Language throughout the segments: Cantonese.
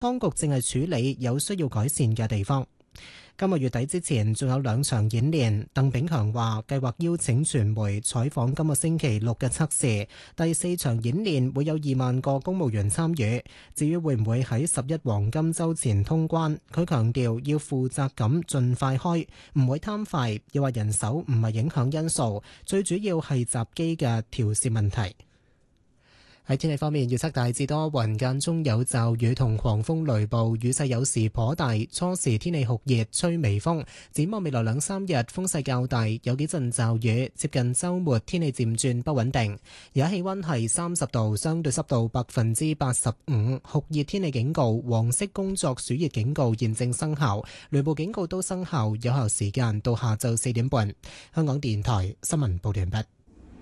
當局正係處理有需要改善嘅地方。今個月底之前仲有2場演練，鄧炳強話計劃邀請傳媒採訪今個星期六嘅測試。第4場演練會有2萬個公務員參與。至於會唔會喺11黃金週前通關，佢強調要負責咁盡快開，唔會貪快。又話人手唔係影響因素，最主要係閘機嘅調試問題。喺天氣方面，預測大致多雲，間中有驟雨同狂風雷暴，雨勢有時頗大。初時天氣酷熱，吹微風。展望未來2-3日，風勢較大，有幾陣驟雨。接近週末，天氣漸轉不穩定。而家氣溫係30度，相對濕度85%，酷熱天氣警告、黃色工作暑熱警告現正生效，雷暴警告都生效，有效時間到下晝4點半。香港電台新聞報道完畢。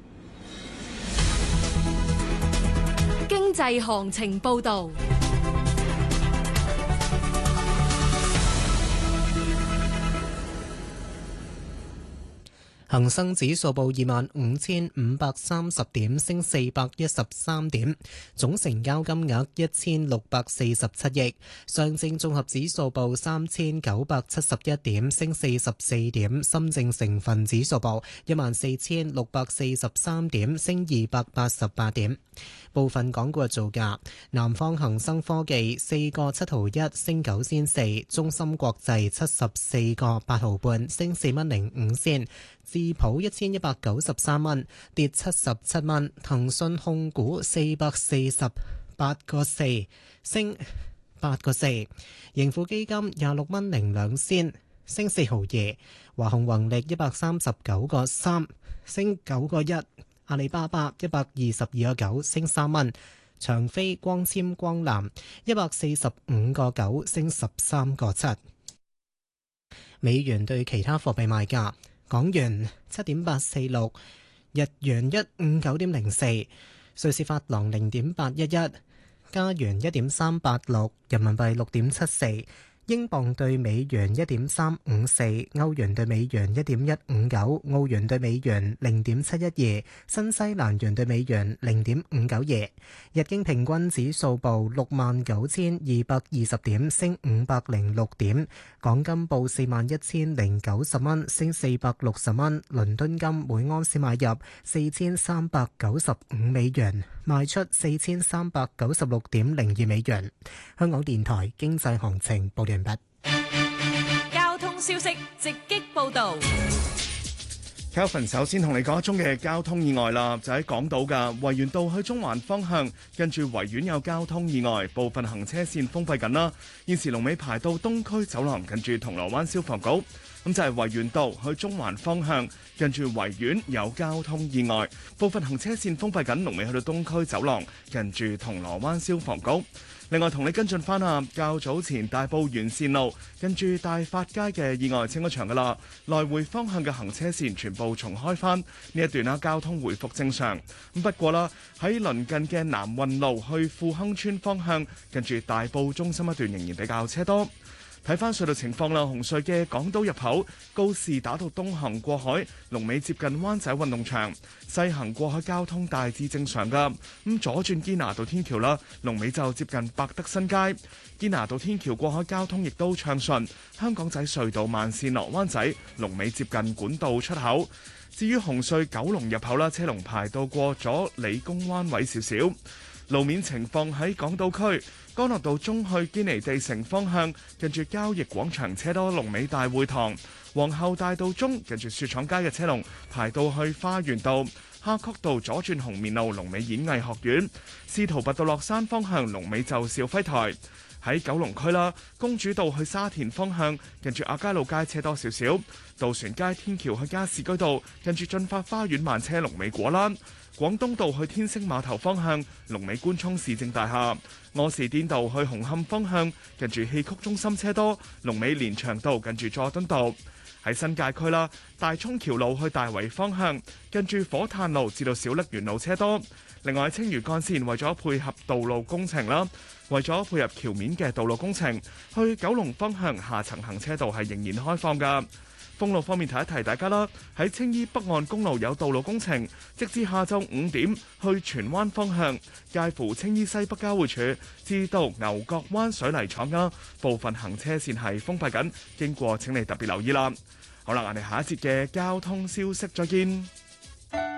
經濟行情報道。恒生指數報25,530點，升413點，總成交金額1647億。上證綜合指數報3971點，升44點。深證成分指數報14,643點，升288點。部分港股嘅造價：南方恒生科技4個7毫1，升9仙4；中芯國際74個8毫半，升4蚊05仙；智普1193蚊，跌77蚊；騰訊控股448個4，升8個4；盈富基金26蚊02仙，升4毫2；華虹宏力139個3，升9個1。阿里巴巴122個9，升3蚊；長飛光纖光纜145個9，升13個7。美元對其他貨幣賣價：港元7.846，日元159.04，瑞士法郎0.811，加元1.386，人民幣6.74。英鎊對美元1.354，歐元對美元1.159，澳元對美元0.712，新西蘭元對美元0.592。日經平均指數報69,220點，升506點。港金報41,090蚊，升460蚊。倫敦金每盎司買入4,395美元，賣出4,396.02美元。香港電台經濟行情報道。 交通消息直擊報道。 Kelvin 首先同你講一宗嘅交通意外啦，就喺港島嘅維園道去中環方向，近住維園有交通意外，部分行車線封閉緊啦。現時龍尾排到東區走廊，近住銅鑼灣消防局。咁就係維園道去中環方向，近住維園有交通意外，部分行車線封閉緊，龍尾去到東區走廊，近住銅鑼灣消防局。另外同你跟進翻啊，較早前大埔沿線路跟住大發街嘅意外清咗場噶啦，來回方向嘅行車線全部重開翻，呢一段啦交通回復正常。咁不過啦，喺鄰近嘅南運路去富亨村方向，跟住大埔中心一段仍然比較車多。睇翻隧道情況啦，紅隧嘅港島入口告士打道東行過海，龍尾接近灣仔運動場；西行過海交通大致正常噶。咁左轉堅拿道天橋啦，龍尾就接近百德新街；堅拿道天橋過海交通亦都暢順。香港仔隧道慢線落灣仔，龍尾接近管道出口。至於紅隧九龍入口啦，車龍排到過咗理工灣位少少。路面情況喺港島區，干諾道中去堅尼地城方向，近住交易廣場車多，龍尾大會堂；皇后大道中近住雪廠街嘅車龍排到去花園道；夏慤道左轉紅棉路，龍尾演藝學院；司徒拔道落山方向，龍尾就肇輝台。喺九龍區啦，公主道去沙田方向，近住亞皆老街車多少少；渡船街天橋去加士居道，近住進發花園慢車，龍尾果欄。廣東道去天星碼頭方向，龍尾官涌市政大廈；柯士甸道去紅磡方向，近住戲曲中心車多，龍尾連翔道近住佐敦道。喺新界區啦，大涌橋路去大圍方向，近住火炭路至到小瀝源路車多。另外喺青嶼幹線為咗配合道路工程啦，為咗配合橋面嘅道路工程，去九龍方向下層行車道係仍然開放㗎。 封路方面提一提大家啦，喺青衣北岸公路有道路工程，直至下晝5點去荃灣方向，介乎青衣西北交匯處至到牛角灣水泥廠部分行車線係封閉緊，經過請你特別留意啦。好啦，我哋下一節嘅交通消息再見。